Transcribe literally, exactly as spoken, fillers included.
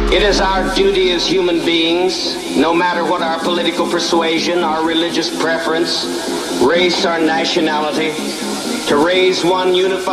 It is our duty as human beings, no matter what our political persuasion, our religious preference, race, or nationality, to raise one unified